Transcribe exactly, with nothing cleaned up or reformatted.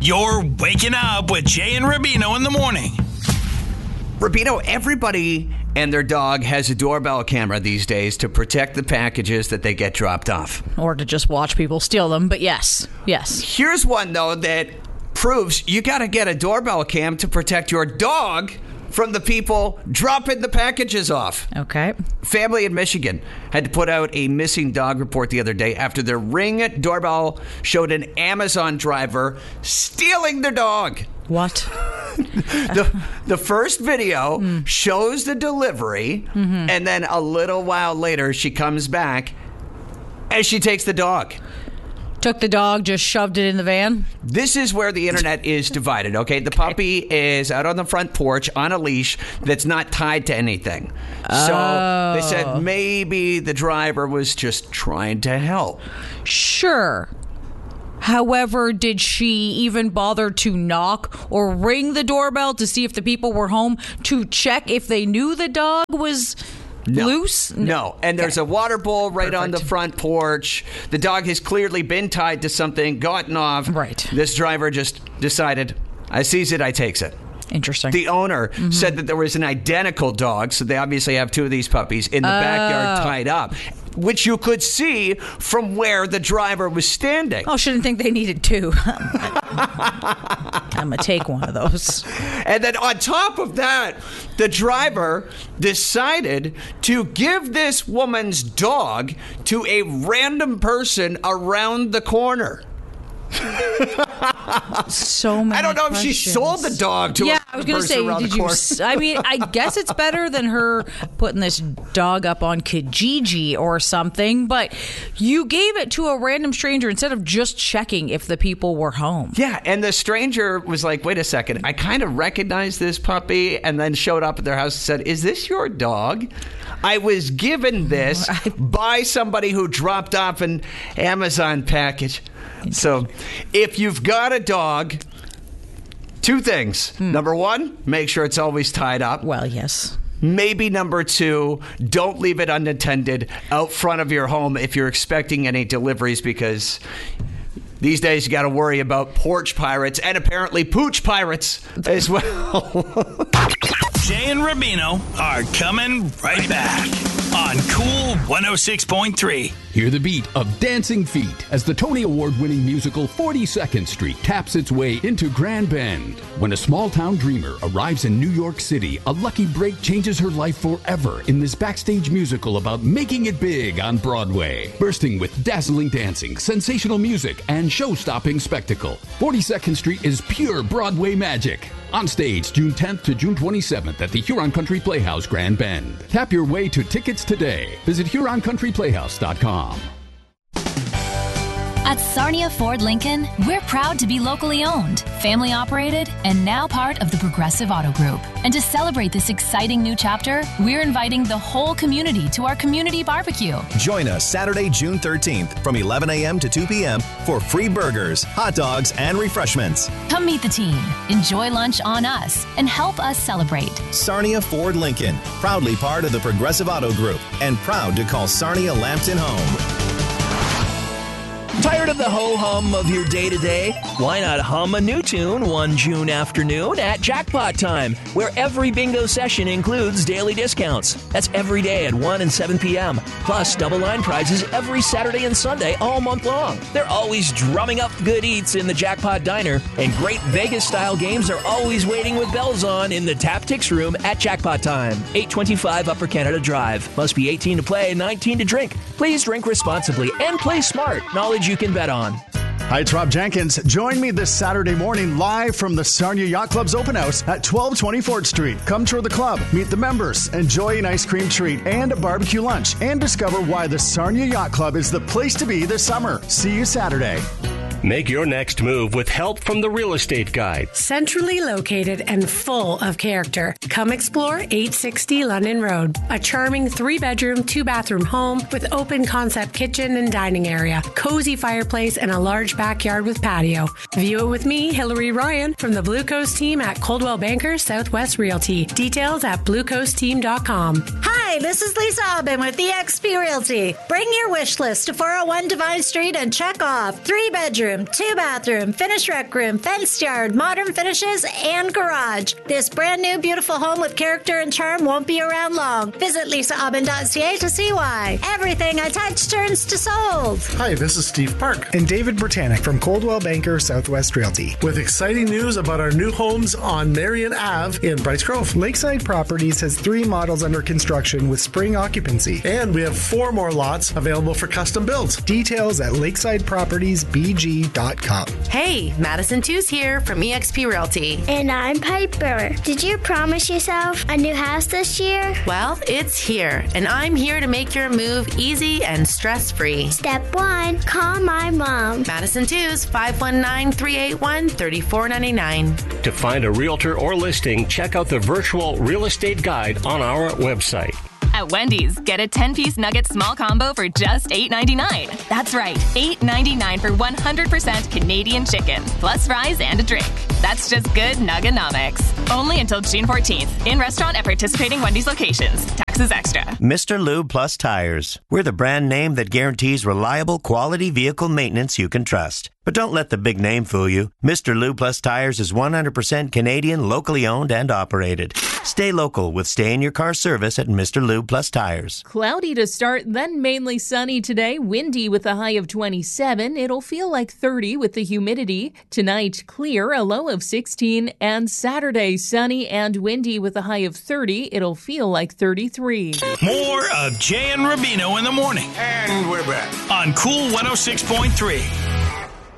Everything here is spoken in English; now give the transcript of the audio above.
You're waking up with Jay and Rubino in the morning. Rubino, everybody and their dog has a doorbell camera these days to protect the packages that they get dropped off. Or to just watch people steal them, but yes, yes. Here's one, though, that proves you got to get a doorbell cam to protect your dog from the people dropping the packages off. Okay. Family in Michigan had to put out a missing dog report the other day after their Ring doorbell showed an Amazon driver stealing their dog. What? the, the first video mm. shows the delivery, mm-hmm. and then a little while later, she comes back and she takes the dog. Took the dog, just shoved it in the van? This is where the internet is divided, okay? The puppy is out on the front porch on a leash that's not tied to anything. Oh. So they said maybe the driver was just trying to help. Sure. However, did she even bother to knock or ring the doorbell to see if the people were home to check if they knew the dog was no. loose? No. no. And there's okay. a water bowl right Perfect. on the front porch. The dog has clearly been tied to something, gotten off. Right. This driver just decided, I sees it, I takes it. Interesting. The owner mm-hmm. said that there was an identical dog, so they obviously have two of these puppies in the uh. backyard tied up, which you could see from where the driver was standing. Oh, shouldn't think they needed two. I'm going to take one of those. And then on top of that, the driver decided to give this woman's dog to a random person around the corner. So many I don't know questions. if she sold the dog to yeah, a I was going to say, did you? I mean, I guess it's better than her putting this dog up on Kijiji or something, but you gave it to a random stranger instead of just checking if the people were home. Yeah, and the stranger was like, wait a second, I kind of recognize this puppy, and then showed up at their house and said, is this your dog? I was given this by somebody who dropped off an Amazon package. So if you've got a dog, two things. Hmm. Number one, make sure it's always tied up. Well, yes. Maybe number two, don't leave it unattended out front of your home if you're expecting any deliveries, because these days you got to worry about porch pirates and apparently pooch pirates as well. Jay and Rubino are coming right back on Cool one oh six point three. Hear the beat of Dancing Feet as the Tony Award-winning musical forty-second Street taps its way into Grand Bend. When a small-town dreamer arrives in New York City, a lucky break changes her life forever in this backstage musical about making it big on Broadway. Bursting with dazzling dancing, sensational music, and show-stopping spectacle, forty-second Street is pure Broadway magic. On stage June tenth to June twenty-seventh at the Huron Country Playhouse, Grand Bend. Tap your way to tickets today. Visit Huron Country Playhouse dot com. At Sarnia Ford Lincoln, we're proud to be locally owned, family operated, and now part of the Progressive Auto Group. And to celebrate this exciting new chapter, we're inviting the whole community to our community barbecue. Join us Saturday, June thirteenth from eleven a.m. to two p.m. for free burgers, hot dogs, and refreshments. Come meet the team, enjoy lunch on us, and help us celebrate. Sarnia Ford Lincoln, proudly part of the Progressive Auto Group, and proud to call Sarnia Lambton home. Tired of the ho-hum of your day-to-day? Why not hum a new tune one June afternoon at Jackpot Time, where every bingo session includes daily discounts. That's every day at one and seven p.m. Plus double-line prizes every Saturday and Sunday all month long. They're always drumming up good eats in the Jackpot Diner, and great Vegas-style games are always waiting with bells on in the Tap-Tix room at Jackpot Time. eight twenty-five Upper Canada Drive. Must be eighteen to play, nineteen to drink. Please drink responsibly and play smart. Knowledge you can bet on. Hi, it's Rob Jenkins. Join me this Saturday morning live from the Sarnia Yacht Club's open house at twelve twenty Fort Street. Come tour the club, meet the members, enjoy an ice cream treat and a barbecue lunch, and discover why the Sarnia Yacht Club is the place to be this summer. See you Saturday. Make your next move with help from the Real Estate Guide. Centrally located and full of character. Come explore eight sixty London Road. A charming three-bedroom, two-bathroom home with open concept kitchen and dining area, cozy fireplace, and a large backyard with patio. View it with me, Hillary Ryan, from the Blue Coast team at Coldwell Banker Southwest Realty. Details at blue coast team dot com. Hi! Hi, this is Lisa Aubin with E X P Realty. Bring your wish list to four oh one Divine Street and check off three bedroom, two bathroom, finished rec room, fenced yard, modern finishes, and garage. This brand new beautiful home with character and charm won't be around long. Visit lisa aubin dot c a to see why. Everything I touch turns to sold. Hi, this is Steve Park and David Britannic from Coldwell Banker Southwest Realty with exciting news about our new homes on Marion Avenue in Bryce Grove. Lakeside Properties has three models under construction with spring occupancy, and we have four more lots available for custom builds. Details at lakeside properties b g dot com. Hey, Madison Two's here from E X P Realty. And I'm Piper. Did you promise yourself a new house this year? Well, it's here, and I'm here to make your move easy and stress-free. Step one, call my mom. Madison Two's five one nine, three eight one, three four nine nine. To find a realtor or listing, check out the virtual real estate guide on our website. At Wendy's, get a ten-piece nugget small combo for just eight ninety-nine. That's right, eight ninety-nine for one hundred percent Canadian chicken, plus fries and a drink. That's just good Nuggonomics. Only until June fourteenth. In restaurant at participating Wendy's locations. Taxes extra. Mister Lube Plus Tires. We're the brand name that guarantees reliable, quality vehicle maintenance you can trust. But don't let the big name fool you. Mister Lube Plus Tires is one hundred percent Canadian, locally owned and operated. Stay local with stay-in-your-car service at Mister Lube Plus Tires. Cloudy to start, then mainly sunny today. Windy with a high of twenty-seven. It'll feel like thirty with the humidity. Tonight, clear, a low of sixteen. And Saturday, sunny and windy with a high of thirty. It'll feel like thirty-three. More of Jay and Rubino in the morning. And we're back. On Cool one oh six point three.